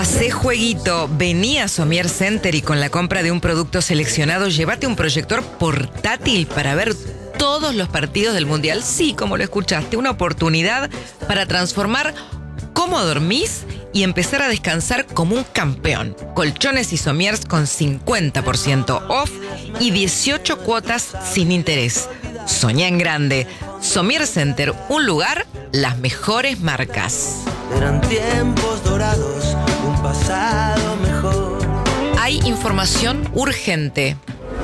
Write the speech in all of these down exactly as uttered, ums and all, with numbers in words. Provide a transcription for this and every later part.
Hacé jueguito, vení a Somier Center y con la compra de un producto seleccionado, llévate un proyector portátil para ver todos los partidos del Mundial. Sí, como lo escuchaste, una oportunidad para transformar cómo dormís y empezar a descansar como un campeón. Colchones y somiers con cincuenta por ciento off y dieciocho cuotas sin interés. Soñá en grande. Somier Center, un lugar, las mejores marcas. Eran tiempos dorados, un pasado mejor. Hay información urgente.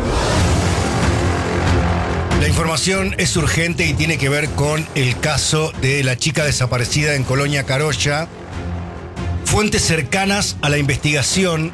La información es urgente y tiene que ver con el caso de la chica desaparecida en Colonia Carolla. Fuentes cercanas a la investigación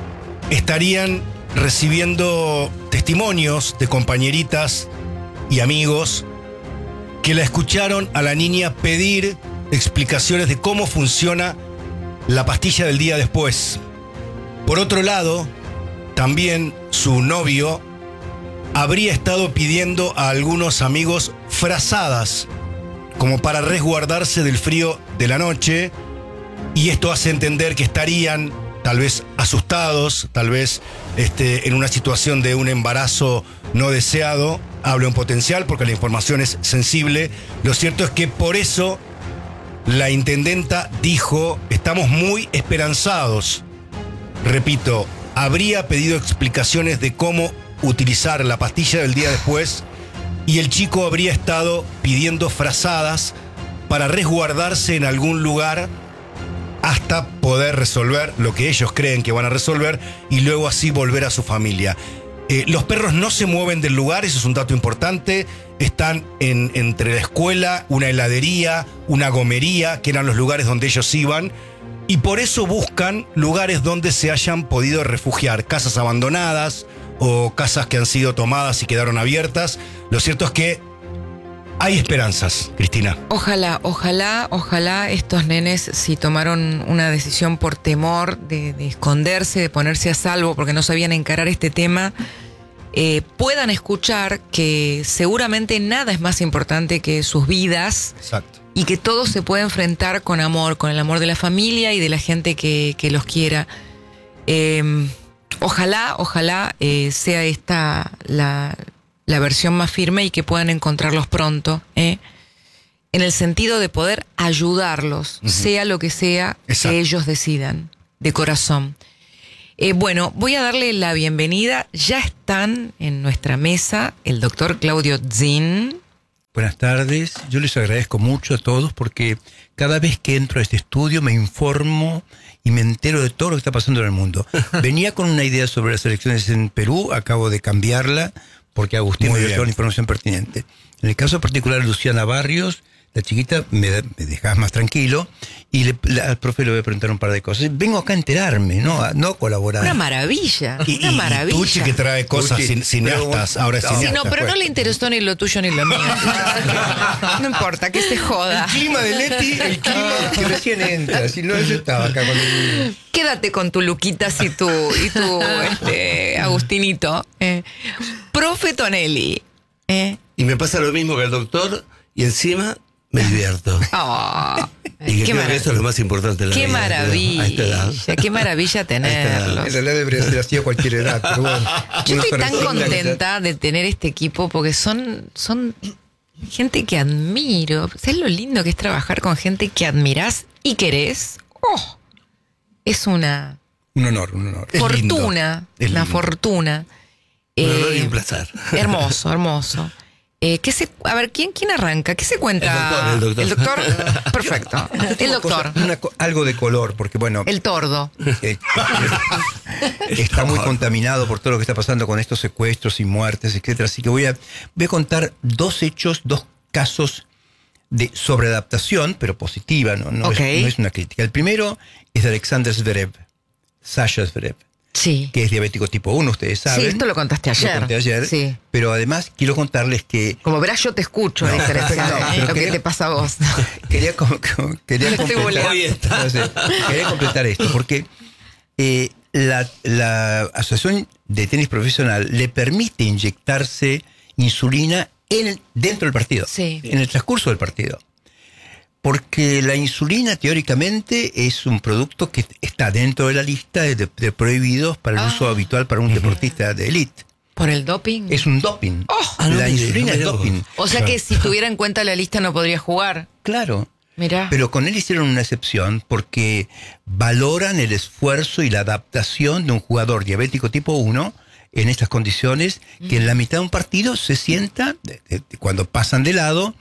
estarían recibiendo testimonios de compañeritas y amigos que la escucharon a la niña pedir explicaciones de cómo funciona la pastilla del día después. Por otro lado, también su novio habría estado pidiendo a algunos amigos frazadas como para resguardarse del frío de la noche, y esto hace entender que estarían tal vez asustados, tal vez este, en una situación de un embarazo no deseado. Hablo en potencial porque la información es sensible. Lo cierto es que por eso la intendenta dijo: estamos muy esperanzados. Repito, habría pedido explicaciones de cómo utilizar la pastilla del día después, y el chico habría estado pidiendo frazadas para resguardarse en algún lugar hasta poder resolver lo que ellos creen que van a resolver y luego así volver a su familia. Eh, los perros no se mueven del lugar, eso es un dato importante. Están en, entre la escuela, una heladería, una gomería, que eran los lugares donde ellos iban, y por eso buscan lugares donde se hayan podido refugiar, casas abandonadas o casas que han sido tomadas y quedaron abiertas. Lo cierto es que hay esperanzas, Cristina. Ojalá, ojalá, ojalá estos nenes, si tomaron una decisión por temor de, de esconderse, de ponerse a salvo porque no sabían encarar este tema, eh, puedan escuchar que seguramente nada es más importante que sus vidas. Exacto. Y que todo se puede enfrentar con amor, con el amor de la familia y de la gente que, que los quiera. Eh, ojalá, ojalá eh, sea esta la... la versión más firme y que puedan encontrarlos pronto, ¿eh? En el sentido de poder ayudarlos, uh-huh. sea lo que sea. Exacto. Que ellos decidan, de corazón. Eh, bueno, voy a darle la bienvenida. Ya están en nuestra mesa el doctor Claudio Zin. Buenas tardes, yo les agradezco mucho a todos porque cada vez que entro a este estudio me informo y me entero de todo lo que está pasando en el mundo. Venía con una idea sobre las elecciones en Perú, acabo de cambiarla, porque Agustín me dio toda la información pertinente. En el caso particular de Luciana Barrios, la chiquita me, me dejaba más tranquilo, y le, la, al profe le voy a preguntar un par de cosas. Vengo acá a enterarme, no a, no a colaborar. Una maravilla, y, una y, maravilla. Y Tucci que trae cosas Tucci, sin, cineastas, pero, ahora es no, cineasta. Sí, no, pero pues. no le interesó ni lo tuyo ni lo mío. No importa, que se joda. El clima de Leti, el clima que recién entra, si no, yo estaba acá con el... Quédate con tu Luquitas y tu, y tu este, Agustinito. Eh. Profe Tonelli. Eh. Y me pasa lo mismo que el doctor, y encima me divierto. Oh, y que creo que eso es lo más importante de la qué vida. Maravilla, A esta edad. qué maravilla tenerlos. En realidad debería ser así a cualquier edad, pero bueno. Yo estoy tan contenta de tener este equipo porque son, son gente que admiro. ¿Sabes lo lindo que es trabajar con gente que admirás y querés? Oh, es una... Un honor, un honor. Fortuna, Es una lindo. fortuna. Un Eh, honor y un placer. Hermoso, hermoso. Eh, ¿qué se, a ver, ¿quién, ¿quién arranca? ¿Qué se cuenta? El doctor, el doctor. El doctor, perfecto. El doctor. Cosa- una co- algo de color, porque bueno... El tordo. Eh, está muy contaminado por todo lo que está pasando con estos secuestros y muertes, etcétera. Así que voy a, voy a contar dos hechos, dos casos de sobreadaptación, pero positiva, no, no, Ok. es, no es una crítica. El primero es de Alexander Zverev, Sasha Zverev, Sí. que es diabético tipo uno, ustedes saben. Sí, esto lo contaste ayer. Lo conté ayer. Sí. Pero además quiero contarles que Como verás, yo te escucho, a diferencia no, de pero lo que quería- te pasa a vos. quería, com- com- quería Me estoy completar, Hoy está. no sé, quería completar esto, porque eh, la, la Asociación de Tenis Profesional le permite inyectarse insulina en, dentro del partido, Sí. en el transcurso del partido. Porque la insulina teóricamente es un producto que está dentro de la lista de, de prohibidos para el Ah. uso habitual para un deportista de élite. ¿Por el doping? Es un doping. Ah, no la me insulina digas, es no me doping. O sea que si tuviera en cuenta la lista no podría jugar. Claro. Mirá. Pero con él hicieron una excepción porque valoran el esfuerzo y la adaptación de un jugador diabético tipo uno en estas condiciones, que en la mitad de un partido se sienta, de- de- de- cuando pasan de lado,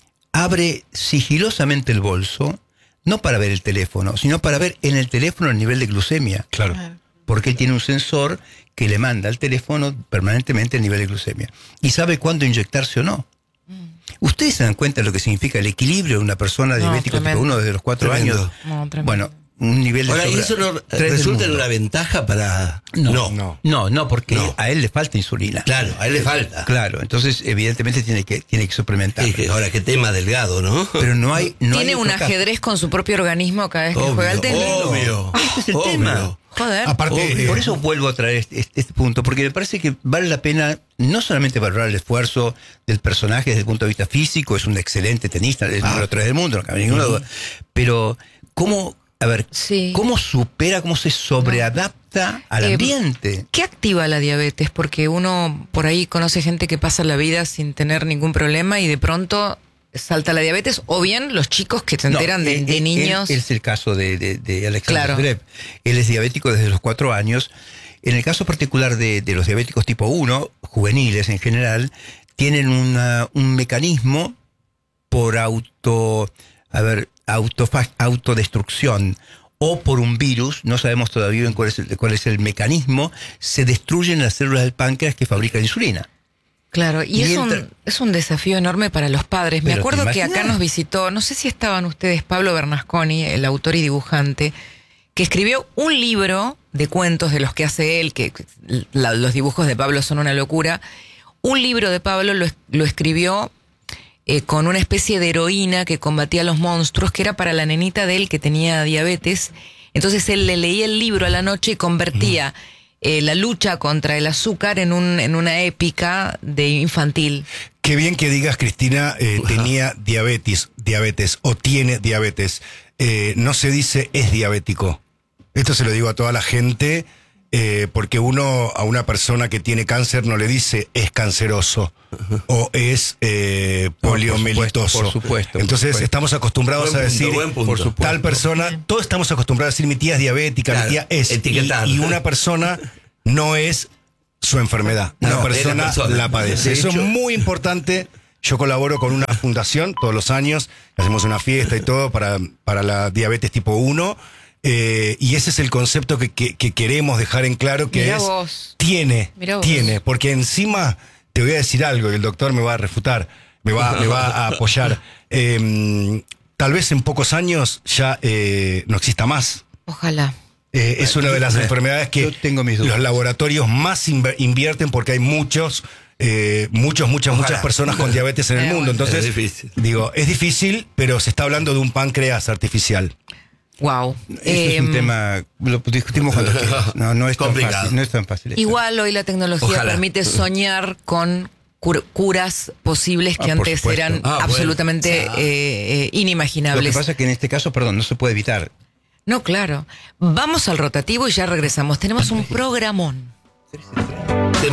abre sigilosamente el bolso, no para ver el teléfono, sino para ver en el teléfono el nivel de glucemia. Claro. Porque él tiene un sensor que le manda al teléfono permanentemente el nivel de glucemia. Y sabe cuándo inyectarse o no. ¿Ustedes se dan cuenta de lo que significa el equilibrio de una persona No, diabética tipo tremendo. uno desde los cuatro Tremendo. años? No, tremendo. Bueno, un nivel de Ahora, ¿y sobra- eso no tres del resulta en mundo. una ventaja para...? No, no. no, no, porque No. a él le falta insulina. Claro, a él le falta. Claro, entonces evidentemente tiene que, tiene que suplementar. Sí, que ahora, qué tema delgado, ¿no? Pero no hay... No Tiene hay un otro caso. ajedrez con su propio organismo cada vez que Obvio, juega al tenis. obvio. Este es el obvio. tema. Joder. Aparte, Obvio. eh, Por eso vuelvo a traer este, este- este punto, porque me parece que vale la pena no solamente valorar el esfuerzo del personaje desde el punto de vista físico, es un excelente tenista, es el número tres del mundo, no cabe ninguna duda, pero cómo, a ver, Sí. cómo supera, cómo se sobreadapta al Eh, ambiente. ¿Qué activa la diabetes? Porque uno por ahí conoce gente que pasa la vida sin tener ningún problema y de pronto salta la diabetes, o bien los chicos que se enteran No, de, él- de él- niños. él es el caso de, de, de Alexander Claro. Zverev. Él es diabético desde los cuatro años. En el caso particular de, de los diabéticos tipo uno, juveniles en general, tienen una, un mecanismo por auto, a ver, autofa- autodestrucción o por un virus, no sabemos todavía bien cuál es, el, cuál es el mecanismo, se destruyen las células del páncreas que fabrican insulina. Claro, y es Mientras- un, es un desafío enorme para los padres. Me Pero acuerdo te que acá imaginas. nos visitó, no sé si estaban ustedes, Pablo Bernasconi, el autor y dibujante, que escribió un libro de cuentos de los que hace él, que la- los dibujos de Pablo son una locura. Un libro de Pablo lo, es- lo escribió eh, con una especie de heroína que combatía a los monstruos, que era para la nenita de él que tenía diabetes. Entonces él le leía el libro a la noche y convertía eh, la lucha contra el azúcar en, un, en una épica de infantil. qué bien que digas, Cristina, eh, tenía diabetes, diabetes o tiene diabetes. Eh, no se dice es diabético. Esto se lo digo a toda la gente, eh, porque uno a una persona que tiene cáncer no le dice es canceroso o es eh, por supuesto, poliomelitoso. por supuesto, por Entonces supuesto. estamos acostumbrados Buen a punto, decir buen punto. Por supuesto. tal persona, todos estamos acostumbrados a decir mi tía es diabética, Claro, mi tía es. Y, etiquetar. y una persona no es su enfermedad. Una No, es la persona la, persona. padece. De Eso hecho- es muy importante. Yo colaboro con una fundación todos los años, hacemos una fiesta y todo para, para la diabetes tipo uno. Eh, y ese es el concepto que, que- que queremos dejar en claro, que Mirá es vos. tiene, Mirá vos. tiene, porque encima te voy a decir algo y el doctor me va a refutar, me va, me va a apoyar. Eh, tal vez en pocos años ya eh, no exista más. Ojalá. Eh, es una de las enfermedades que yo tengo mis dudas. los laboratorios más inver- invierten porque hay muchos, eh, muchos, muchas, Ojalá. muchas personas con diabetes en el Eh, mundo. bueno. Entonces, Es difícil. digo, es difícil, pero se está hablando de un páncreas artificial. Wow. Eso es un tema, lo discutimos cuando quieras. No, no es tan Complicado. fácil. No es tan fácil. Igual hoy la tecnología Ojalá. permite soñar con cur- curas posibles que Ah, por antes supuesto. eran Ah, bueno. absolutamente Ah. eh, eh, Lo que inimaginables. pasa es que en este caso, perdón, no se puede evitar. No, claro. Vamos al rotativo y ya regresamos. Tenemos un programón.